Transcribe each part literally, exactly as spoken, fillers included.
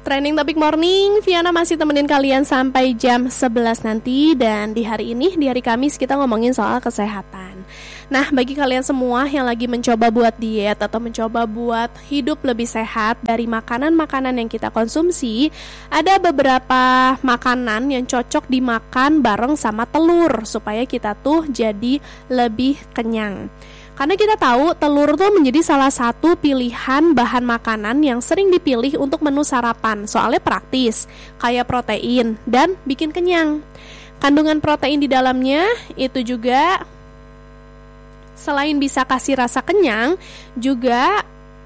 Trending Topic Morning, Viana masih temenin kalian sampai jam sebelas nanti. Dan di hari ini, di hari Kamis, kita ngomongin soal kesehatan. Nah, bagi kalian semua yang lagi mencoba buat diet atau mencoba buat hidup lebih sehat dari makanan-makanan yang kita konsumsi, ada beberapa makanan yang cocok dimakan bareng sama telur supaya kita tuh jadi lebih kenyang. Karena kita tahu telur tuh menjadi salah satu pilihan bahan makanan yang sering dipilih untuk menu sarapan. Soalnya praktis, kaya protein, dan bikin kenyang. Kandungan protein di dalamnya itu juga selain bisa kasih rasa kenyang, juga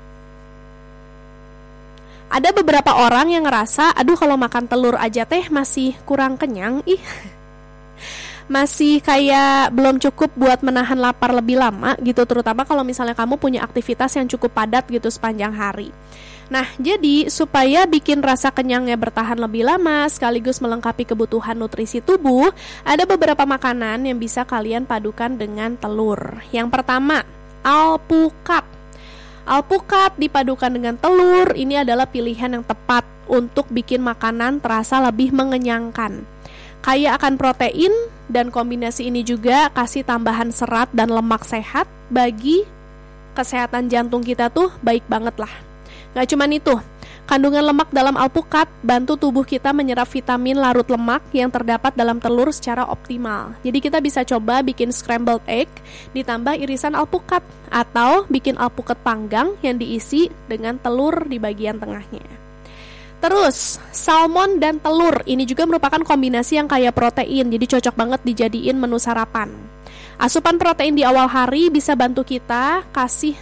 ada beberapa orang yang ngerasa, aduh kalau makan telur aja teh masih kurang kenyang, ih. Masih kayak belum cukup buat menahan lapar lebih lama gitu, terutama kalau misalnya kamu punya aktivitas yang cukup padat gitu sepanjang hari. Nah, jadi supaya bikin rasa kenyangnya bertahan lebih lama sekaligus melengkapi kebutuhan nutrisi tubuh, ada beberapa makanan yang bisa kalian padukan dengan telur. Yang pertama, alpukat. Alpukat dipadukan dengan telur, ini adalah pilihan yang tepat untuk bikin makanan terasa lebih mengenyangkan. Kaya akan protein, dan kombinasi ini juga kasih tambahan serat dan lemak sehat. Bagi kesehatan jantung kita tuh baik banget lah. Gak cuman itu, kandungan lemak dalam alpukat bantu tubuh kita menyerap vitamin larut lemak yang terdapat dalam telur secara optimal. Jadi kita bisa coba bikin scrambled egg ditambah irisan alpukat, atau bikin alpukat panggang yang diisi dengan telur di bagian tengahnya. Terus, salmon dan telur, ini juga merupakan kombinasi yang kaya protein, jadi cocok banget dijadiin menu sarapan. Asupan protein di awal hari bisa bantu kita kasih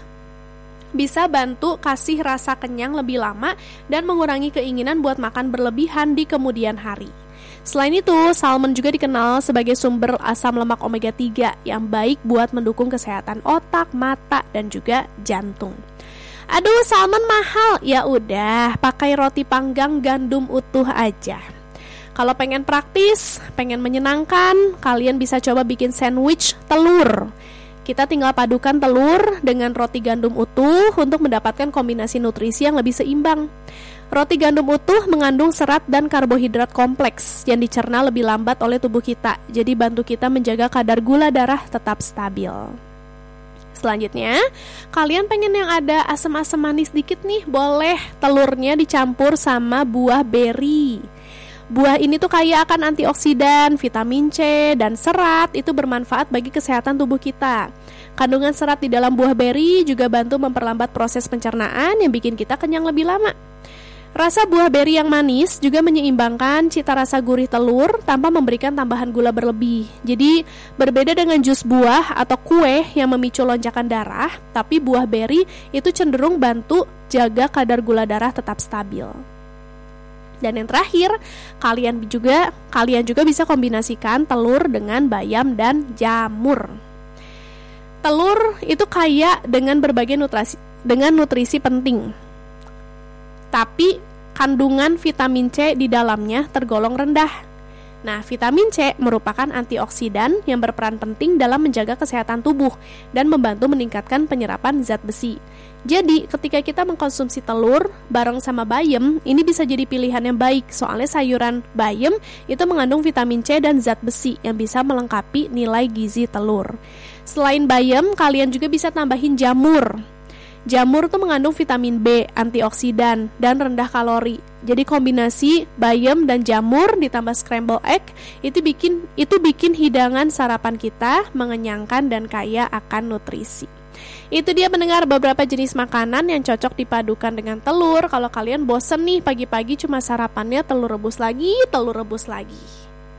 bisa bantu kasih rasa kenyang lebih lama dan mengurangi keinginan buat makan berlebihan di kemudian hari. Selain itu, salmon juga dikenal sebagai sumber asam lemak omega tiga yang baik buat mendukung kesehatan otak, mata, dan juga jantung. Aduh, salmon mahal. Ya udah, pakai roti panggang gandum utuh aja. Kalau pengen praktis, pengen menyenangkan, kalian bisa coba bikin sandwich telur. Kita tinggal padukan telur dengan roti gandum utuh untuk mendapatkan kombinasi nutrisi yang lebih seimbang. Roti gandum utuh mengandung serat dan karbohidrat kompleks yang dicerna lebih lambat oleh tubuh kita. Jadi bantu kita menjaga kadar gula darah tetap stabil. Selanjutnya, kalian pengen yang ada asam-asam manis dikit nih, boleh telurnya dicampur sama buah beri. Buah ini tuh kaya akan antioksidan, vitamin C, dan serat, itu bermanfaat bagi kesehatan tubuh kita. Kandungan serat di dalam buah beri juga bantu memperlambat proses pencernaan yang bikin kita kenyang lebih lama. Rasa buah beri yang manis juga menyeimbangkan cita rasa gurih telur tanpa memberikan tambahan gula berlebih. Jadi berbeda dengan jus buah atau kue yang memicu lonjakan darah, tapi buah beri itu cenderung bantu jaga kadar gula darah tetap stabil. Dan yang terakhir, kalian juga kalian juga bisa kombinasikan telur dengan bayam dan jamur. Telur itu kaya dengan berbagai nutrisi dengan nutrisi penting. Tapi kandungan vitamin C di dalamnya tergolong rendah. Nah, vitamin C merupakan antioksidan yang berperan penting dalam menjaga kesehatan tubuh dan membantu meningkatkan penyerapan zat besi. Jadi, ketika kita mengkonsumsi telur bareng sama bayam, ini bisa jadi pilihan yang baik. Soalnya sayuran bayam itu mengandung vitamin C dan zat besi yang bisa melengkapi nilai gizi telur. Selain bayam, kalian juga bisa tambahin jamur. Jamur tuh mengandung vitamin B, antioksidan, dan rendah kalori. Jadi kombinasi bayam dan jamur ditambah scramble egg itu bikin itu bikin hidangan sarapan kita mengenyangkan dan kaya akan nutrisi. Itu dia pendengar beberapa jenis makanan yang cocok dipadukan dengan telur. Kalau kalian bosen nih pagi-pagi cuma sarapannya telur rebus lagi, telur rebus lagi.